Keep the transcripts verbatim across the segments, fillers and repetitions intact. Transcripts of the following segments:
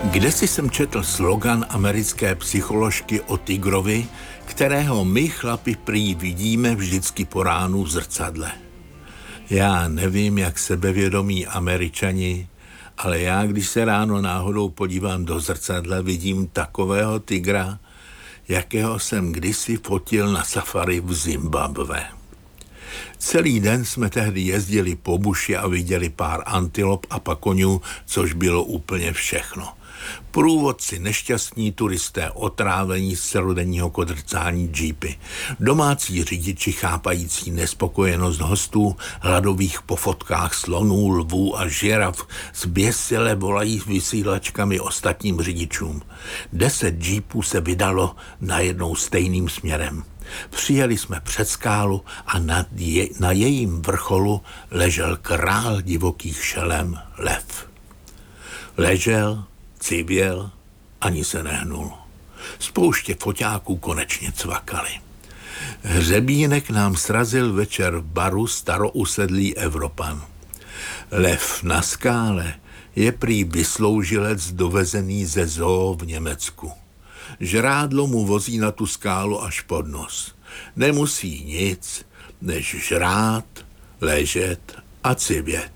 Kdesi jsem četl slogan americké psycholožky o tygrovi, kterého my chlapi prý vidíme vždycky po ránu v zrcadle. Já nevím, jak sebevědomí Američani, ale já, když se ráno náhodou podívám do zrcadla, vidím takového tygra, jakého jsem kdysi fotil na safari v Zimbabwe. Celý den jsme tehdy jezdili po buši a viděli pár antilop a pakoňů, což bylo úplně všechno. Průvodci nešťastní, turisté otrávení z celodenního kodrcání džípy, domácí řidiči chápající nespokojenost hostů, hladových po fotkách slonů, lvů a žiraf, zběsile volají vysílačkami ostatním řidičům. Deset džípů se vydalo najednou stejným směrem. Přijeli jsme před skálu a na, je, na jejím vrcholu ležel král divokých šelem lev. Ležel, civěl, ani se nehnul. Spouště foťáků konečně cvakali. Hřebínek nám srazil večer v baru starousedlý Evropan. Lev na skále je prý vysloužilec dovezený ze zoo v Německu. Žrádlo mu vozí na tu skálu až pod nos. Nemusí nic, než žrát, ležet a civět.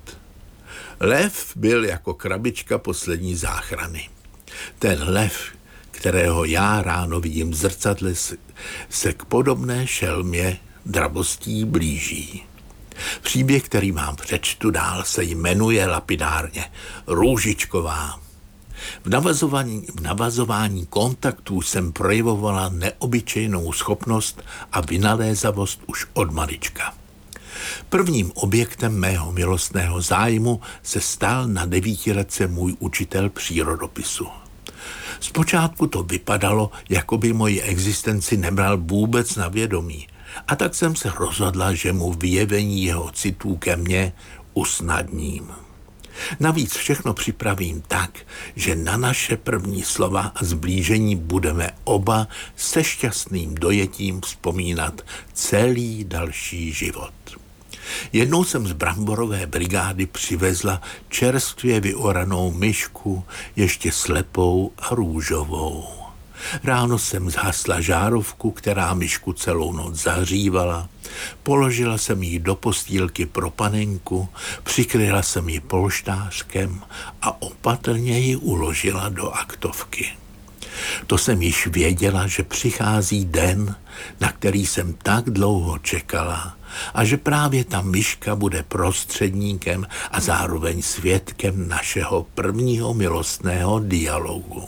Lev byl jako krabička poslední záchrany. Ten lev, kterého já ráno vidím v zrcadle, se k podobné šelmě drabostí blíží. Příběh, který vám přečtu dál, se jmenuje lapidárně Růžičková. V navazování, v navazování kontaktů jsem projevovala neobyčejnou schopnost a vynalézavost už od malička. Prvním objektem mého milostného zájmu se stal na devítiletce můj učitel přírodopisu. Zpočátku to vypadalo, jako by moji existenci nebral vůbec na vědomí, a tak jsem se rozhodla, že mu vyjevení jeho citů ke mně usnadním. Navíc všechno připravím tak, že na naše první slova a zblížení budeme oba se šťastným dojetím vzpomínat celý další život. Jednou jsem z bramborové brigády přivezla čerstvě vyoranou myšku, ještě slepou a růžovou. Ráno jsem zhasla žárovku, která myšku celou noc zahřívala. Položila jsem ji do postýlky pro panenku, přikryla jsem ji polštářkem a opatrně ji uložila do aktovky. To jsem již věděla, že přichází den, na který jsem tak dlouho čekala, a že právě ta myška bude prostředníkem a zároveň svědkem našeho prvního milostného dialogu.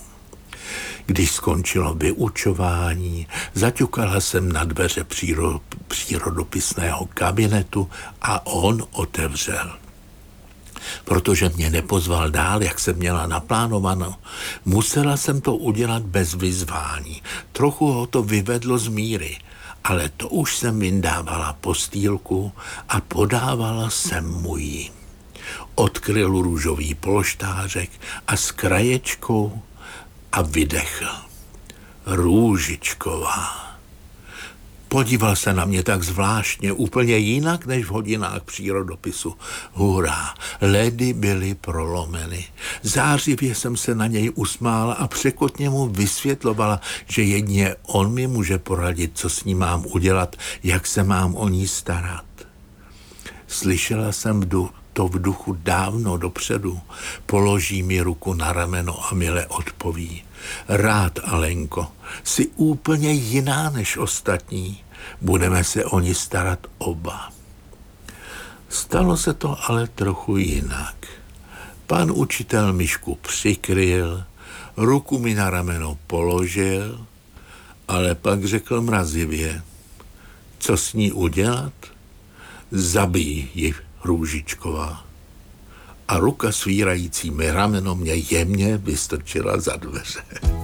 Když skončilo vyučování, zaťukala jsem na dveře příro, přírodopisného kabinetu a on otevřel. Protože mě nepozval dál, jak jsem měla naplánováno, musela jsem to udělat bez vyzvání. Trochu ho to vyvedlo z míry, ale to už jsem vyndávala postýlku a podávala jsem mu ji. Odkryl růžový polštářek a s kraječkou a vydechl. Růžičková. Podíval se na mě tak zvláštně, úplně jinak než v hodinách přírodopisu. Hurá, ledy byly prolomeny. Zářivě jsem se na něj usmála a překotně mu vysvětlovala, že jedině on mi může poradit, co s ní mám udělat, jak se mám o ní starat. Slyšela jsem v duchu, to v duchu dávno dopředu. Položí mi ruku na rameno a mile odpoví. Rád, Alenko, jsi úplně jiná než ostatní. Budeme se o ní starat oba. Stalo se to ale trochu jinak. Pan učitel myšku přikryl, ruku mi na rameno položil, ale pak řekl mrazivě. Co s ní udělat? Zabij ji, Růžičková. A ruka svírající mi rameno mě jemně vystrčila za dveře.